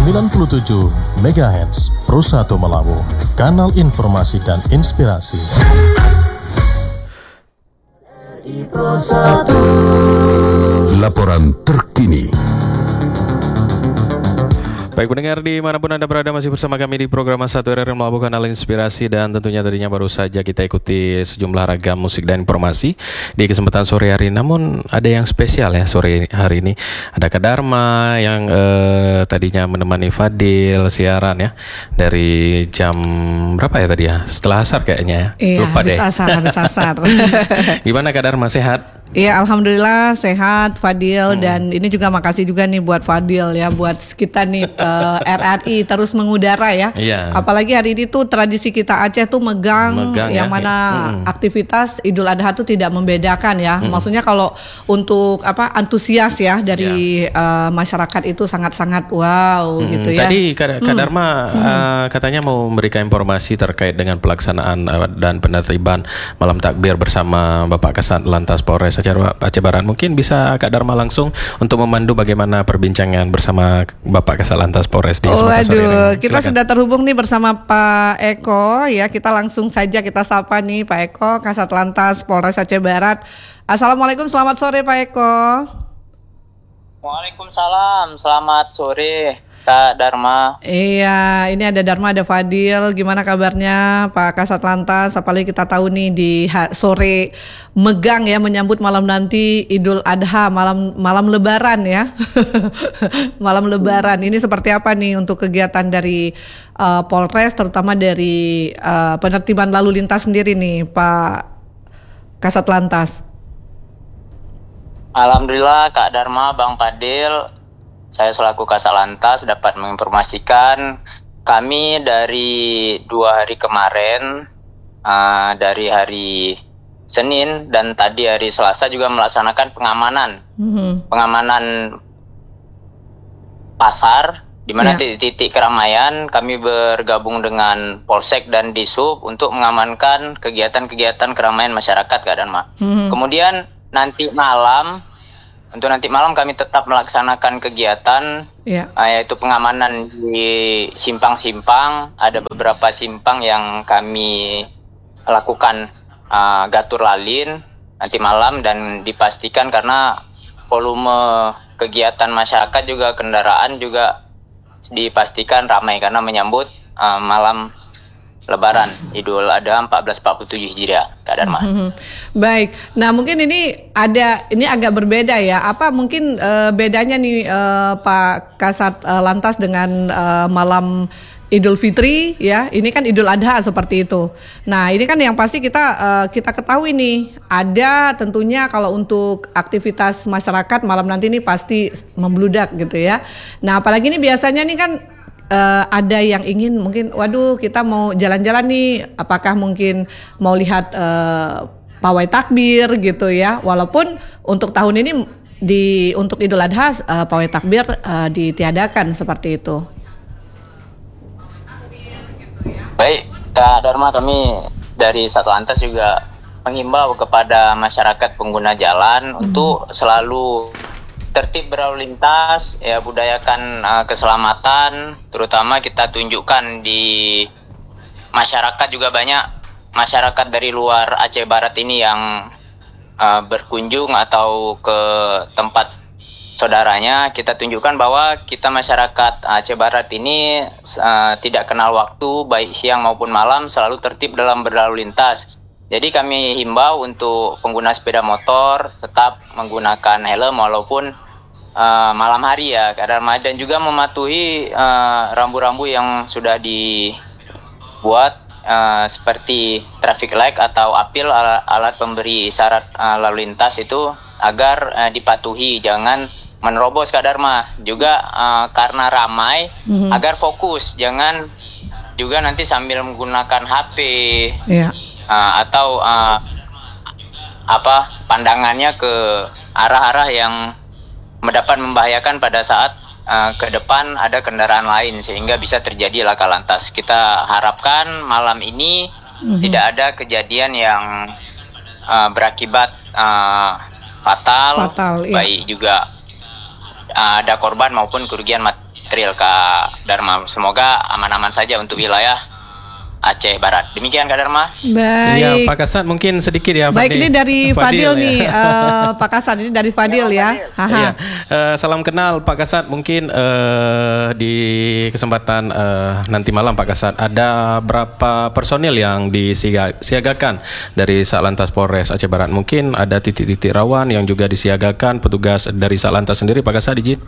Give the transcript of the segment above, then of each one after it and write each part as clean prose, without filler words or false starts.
97 MHz Pro 1 Melawu, kanal informasi dan inspirasi. Laporan terkini. Baik pendengar dimanapun Anda berada, masih bersama kami di program 1 RRI Melabuh Kanal Inspirasi. Dan tentunya tadinya baru saja kita ikuti sejumlah ragam musik dan informasi di kesempatan sore hari. Namun ada yang spesial ya sore hari ini. Ada Kak Dharma yang tadinya menemani Fadil siaran ya dari jam berapa ya tadi ya? Setelah asar kayaknya ya. Iya, lupa habis deh. Habis asar. Gimana Kak Dharma, sehat? Iya, alhamdulillah sehat Fadil. Dan ini juga makasih juga nih buat Fadil ya, buat kita nih RRI terus mengudara ya. Iya. Apalagi hari ini tuh tradisi kita Aceh tuh megang yang ya. mana aktivitas Idul Adha tuh tidak membedakan ya. Maksudnya kalau untuk antusias ya dari masyarakat itu sangat-sangat wow gitu ya. Tadi Kak Dharma katanya mau memberikan informasi terkait dengan pelaksanaan dan penertiban malam takbir bersama Bapak Kasat Lantas Polres Aceh Barat. Mungkin bisa Kak Dharma langsung untuk memandu bagaimana perbincangan bersama Bapak Kasat Lantas Polres di kesempatan sore ini. Kita sudah terhubung nih bersama Pak Eko ya. Kita langsung saja kita sapa nih Pak Eko, Kasat Lantas Polres Aceh Barat. Assalamualaikum, selamat sore Pak Eko. Waalaikumsalam, selamat sore Kak Dharma. Iya, ini ada Dharma, ada Fadil. Gimana kabarnya Pak Kasat Lantas? Apalagi kita tahu nih di sore megang ya menyambut malam nanti Idul Adha, malam Lebaran ya. Malam Lebaran. Ini seperti apa nih untuk kegiatan dari Polres, terutama dari penertiban lalu lintas sendiri nih Pak Kasat Lantas? Alhamdulillah Kak Dharma, Bang Fadil, saya selaku Kasat Lantas dapat menginformasikan kami dari 2 hari kemarin, dari hari Senin dan tadi hari Selasa juga melaksanakan pengamanan pasar, di mana titik-titik keramaian kami bergabung dengan Polsek dan Disub untuk mengamankan kegiatan-kegiatan keramaian masyarakat, Kak Dharma. Kemudian nanti malam kami tetap melaksanakan kegiatan yaitu pengamanan di simpang-simpang. Ada beberapa simpang yang kami lakukan gatur lalin nanti malam, dan dipastikan karena volume kegiatan masyarakat juga kendaraan juga dipastikan ramai karena menyambut malam Lebaran Idul Adha 1447 Hijriah, Kak Dharma. Baik. Nah, mungkin ini agak berbeda ya. Apa mungkin bedanya nih Pak Kasat Lantas dengan malam Idul Fitri ya? Ini kan Idul Adha seperti itu. Nah, ini kan yang pasti kita ketahui nih, ada tentunya kalau untuk aktivitas masyarakat malam nanti ini pasti membludak gitu ya. Nah, apalagi ini biasanya nih kan ada yang ingin mungkin, waduh kita mau jalan-jalan nih, apakah mungkin mau lihat pawai takbir gitu ya. Walaupun untuk tahun ini untuk Idul Adha pawai takbir ditiadakan seperti itu. Baik, Kak Dharma, kami dari Satlantas juga mengimbau kepada masyarakat pengguna jalan untuk selalu tertib berlalu lintas, ya, budayakan keselamatan, terutama kita tunjukkan di masyarakat juga banyak masyarakat dari luar Aceh Barat ini yang berkunjung atau ke tempat saudaranya. Kita tunjukkan bahwa kita masyarakat Aceh Barat ini tidak kenal waktu, baik siang maupun malam, selalu tertib dalam berlalu lintas. Jadi kami himbau untuk pengguna sepeda motor tetap menggunakan helm walaupun malam hari ya, dan juga mematuhi rambu-rambu yang sudah dibuat seperti traffic light atau apil, alat pemberi isyarat lalu lintas itu agar dipatuhi, jangan menerobos, Kak Dharma. Juga karena ramai agar fokus, jangan juga nanti sambil menggunakan HP atau pandangannya ke arah-arah yang mendapat membahayakan pada saat ke depan ada kendaraan lain sehingga bisa terjadi laka lantas. Kita harapkan malam ini tidak ada kejadian yang berakibat fatal, baik juga ada korban maupun kerugian material, Kak Dharma. Semoga aman-aman saja untuk wilayah Aceh Barat. Demikian Kak Dharma. Ya, Baik. Pak Kasat mungkin sedikit ya. Baik, ini dari Fadil ya. nih, Pak Kasat, ini dari Fadil ya. Haha. Iya. Salam kenal Pak Kasat. Mungkin di kesempatan nanti malam Pak Kasat, ada berapa personil yang disiagakan dari Satlantas Polres Aceh Barat? Mungkin ada titik-titik rawan yang juga disiagakan petugas dari Satlantas sendiri, Pak Kasat, izin.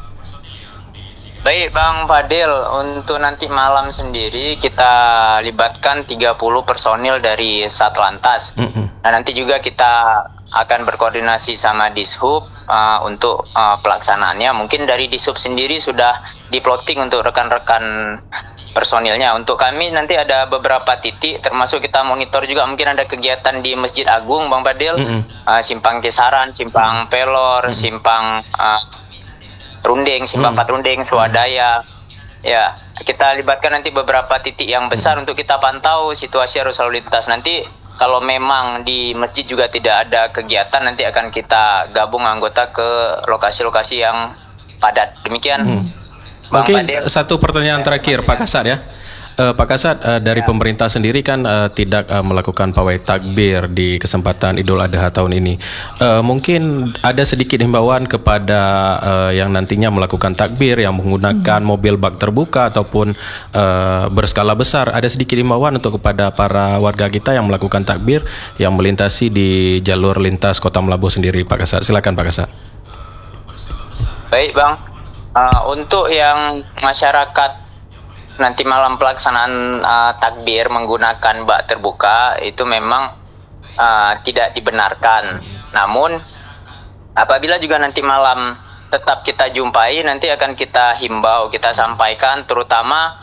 Baik Bang Fadil, untuk nanti malam sendiri kita libatkan 30 personil dari Satlantas. Nah, nanti juga kita akan berkoordinasi sama Dishub untuk pelaksanaannya. Mungkin dari Dishub sendiri sudah diplotting untuk rekan-rekan personilnya. Untuk kami nanti ada beberapa titik, termasuk kita monitor juga mungkin ada kegiatan di Masjid Agung Bang Fadil, Simpang Kisaran, Simpang Pelor, Simpang Runding, Simpang 4 Runding, Swadaya. Ya, kita libatkan nanti beberapa titik yang besar untuk kita pantau situasi arus lalu lintas. Nanti kalau memang di masjid juga tidak ada kegiatan, nanti akan kita gabung anggota ke lokasi-lokasi yang padat. Demikian. Bang Mungkin Fadil. satu pertanyaan terakhir Pak Kasat ya. Pak Kasat, dari pemerintah sendiri kan tidak melakukan pawai takbir di kesempatan Idul Adha tahun ini. Mungkin ada sedikit himbauan kepada yang nantinya melakukan takbir yang menggunakan mobil bak terbuka ataupun berskala besar. Ada sedikit himbauan untuk kepada para warga kita yang melakukan takbir yang melintasi di jalur lintas Kota Melabu sendiri, Pak Kasat. Silakan Pak Kasat. Baik Bang, untuk yang masyarakat nanti malam pelaksanaan takbir menggunakan bak terbuka itu memang tidak dibenarkan. Namun apabila juga nanti malam tetap kita jumpai, nanti akan kita himbau, kita sampaikan terutama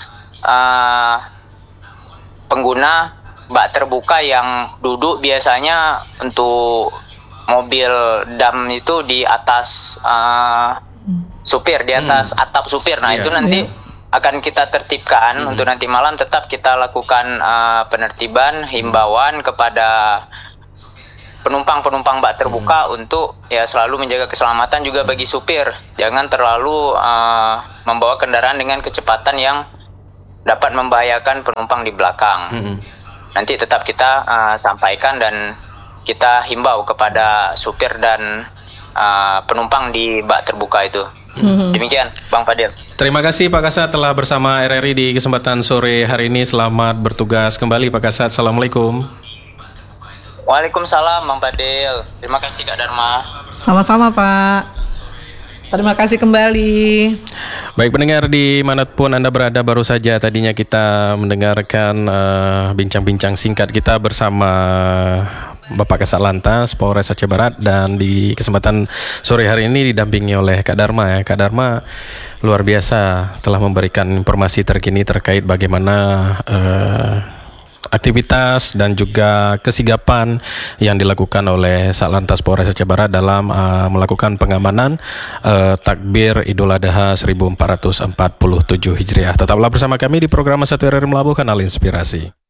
pengguna bak terbuka yang duduk biasanya untuk mobil dam itu di atas supir, di atas atap supir. Nah, itu nanti akan kita tertibkan untuk nanti malam. Tetap kita lakukan penertiban, himbauan kepada penumpang-penumpang bak terbuka untuk ya selalu menjaga keselamatan juga bagi supir. Jangan terlalu membawa kendaraan dengan kecepatan yang dapat membahayakan penumpang di belakang. Nanti tetap kita sampaikan dan kita himbau kepada supir dan penumpang di bak terbuka itu. Demikian Bang Fadil. Terima kasih Pak Kasat telah bersama RRI di kesempatan sore hari ini. Selamat bertugas kembali Pak Kasat. Assalamualaikum. Waalaikumsalam Bang Fadil. Terima kasih Kak Dharma. Sama-sama Pak. Terima kasih kembali. Baik pendengar dimanapun Anda berada, baru saja tadinya kita mendengarkan bincang-bincang singkat kita bersama Bapak Kasat Lantas Polres Aceh Barat, dan di kesempatan sore hari ini didampingi oleh Kak Dharma ya. Kak Dharma luar biasa telah memberikan informasi terkini terkait bagaimana aktivitas dan juga kesigapan yang dilakukan oleh Satlantas Polres Aceh Barat dalam melakukan pengamanan takbir Idul Adha 1447 Hijriah. Tetaplah bersama kami di program 1 RRI Melabu, Kanal Inspirasi.